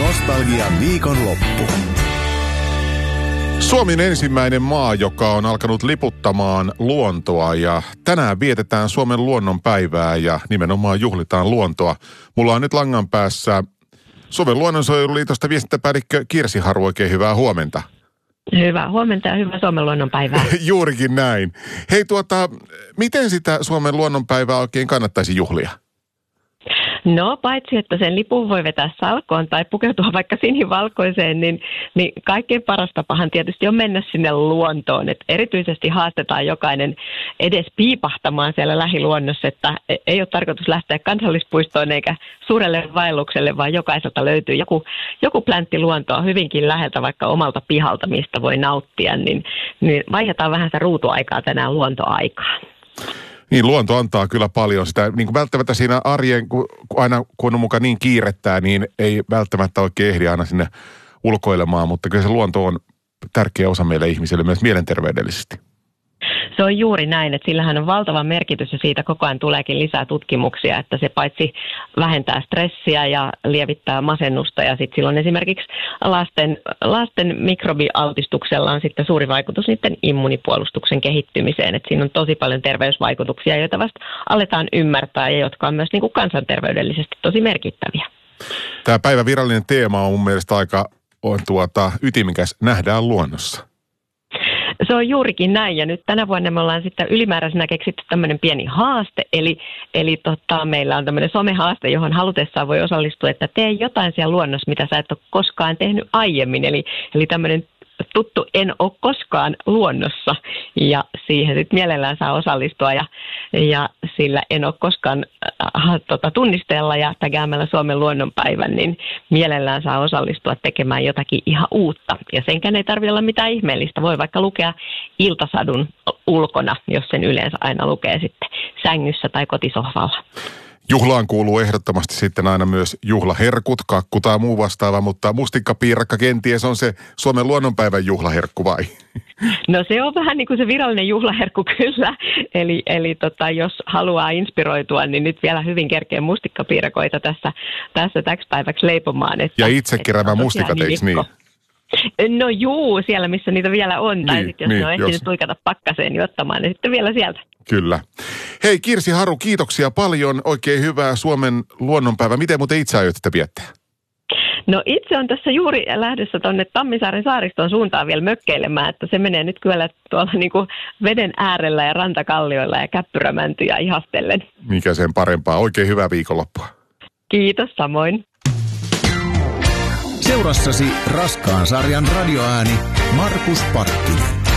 Nostalgian viikonloppu. Suomi on ensimmäinen maa, joka on alkanut liputtamaan luontoa ja tänään vietetään Suomen luonnonpäivää ja nimenomaan juhlitaan luontoa. Mulla on nyt langan päässä Suomen luonnonsuojeluliitosta viestintäpäällikkö Kirsi Haru, oikein hyvää huomenta. Hyvää huomenta ja hyvää Suomen luonnonpäivää. Juurikin näin. Hei miten sitä Suomen luonnonpäivää oikein kannattaisi juhlia? No paitsi, että sen lipun voi vetää salkoon tai pukeutua vaikka sinivalkoiseen, niin kaikkein paras tapahan tietysti on mennä sinne luontoon. Et erityisesti haastetaan jokainen edes piipahtamaan siellä lähiluonnossa, että ei ole tarkoitus lähteä kansallispuistoon eikä suurelle vaellukselle, vaan jokaiselta löytyy joku pläntti luontoa hyvinkin läheltä vaikka omalta pihalta, mistä voi nauttia, niin vaihdetaan vähän sitä ruutuaikaa tänään luontoaikaan. Niin, luonto antaa kyllä paljon sitä, niin kuin välttämättä siinä arjen, kun on mukaan niin kiirettää, niin ei välttämättä oikein ehdi aina sinne ulkoilemaan, mutta kyllä se luonto on tärkeä osa meille ihmisille myös mielenterveydellisesti. Se on juuri näin, että sillähän on valtava merkitys ja siitä koko ajan tuleekin lisää tutkimuksia, että se paitsi vähentää stressiä ja lievittää masennusta ja sitten silloin esimerkiksi lasten mikrobialtistuksella on sitten suuri vaikutus niiden immunipuolustuksen kehittymiseen, että siinä on tosi paljon terveysvaikutuksia, joita vasta aletaan ymmärtää ja jotka on myös niin kuin kansanterveydellisesti tosi merkittäviä. Tämä päivän virallinen teema on mun mielestä aika ytimikäs, nähdään luonnossa. Se on juurikin näin, ja nyt tänä vuonna me ollaan sitten ylimääräisenä keksitty tämmöinen pieni haaste, eli meillä on tämmöinen somehaaste, johon halutessaan voi osallistua, että tee jotain siellä luonnossa, mitä sä et ole koskaan tehnyt aiemmin, eli tämmöinen tuttu en ole koskaan luonnossa, ja siihen sitten mielellään saa osallistua, ja sillä en ole koskaan tunnisteella ja tägäämällä Suomen luonnonpäivän, niin mielellään saa osallistua tekemään jotakin ihan uutta, ja senkään ei tarvitse olla mitään ihmeellistä, voi vaikka lukea iltasadun ulkona, jos sen yleensä aina lukee sitten sängyssä tai kotisohvalla. Juhlaan kuuluu ehdottomasti sitten aina myös juhlaherkut, kakku tai muu vastaava, mutta mustikkapiirakka kenties on se Suomen luonnonpäivän juhlaherkku vai? No se on vähän niin kuin se virallinen juhlaherkku kyllä, eli jos haluaa inspiroitua, niin nyt vielä hyvin kerkeä mustikkapiirakoita tässä täksi päiväksi leipomaan. Ja itse keräämään mustikat, eikö niin? No juu, siellä missä niitä vielä on, tai sitten jos ne on ehtinyt tuikata pakkaseen, niin ottamaan ne sitten vielä sieltä. Kyllä. Hei Kirsi Haru, kiitoksia paljon. Oikein hyvää Suomen luonnonpäivää. Miten muuten itse aiot tätä viettää? No itse on tässä juuri lähdössä tuonne Tammisaaren saariston suuntaan vielä mökkeilemään, että se menee nyt kyllä tuolla niin kuin veden äärellä ja rantakallioilla ja käppyrämäntyjä ihastellen. Mikä sen parempaa. Oikein hyvää viikonloppua. Kiitos samoin. Seurassasi raskaan sarjan radioääni Markus Parkkinen.